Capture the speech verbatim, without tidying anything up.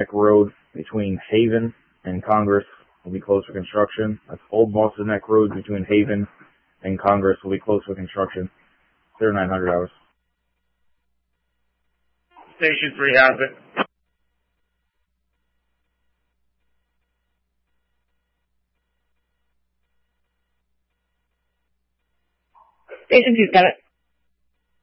Neck Road between Haven and Congress will be closed for construction. That's Old Boston Neck Road between Haven and Congress will be closed for construction. thirty-nine hundred hours. Station three has it. Station two's got it.